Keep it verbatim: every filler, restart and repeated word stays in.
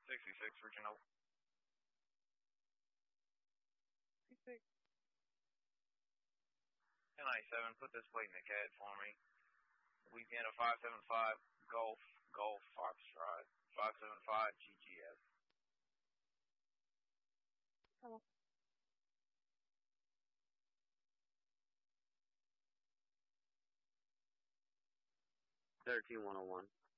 sixty-six for Genoa. sixty-six. ten ninety-seven, put this plate in the C A D for me. Louisiana five seven five, Golf, Golf, Foxtrot. five seven five, G G S. Hello. thirteen one oh one.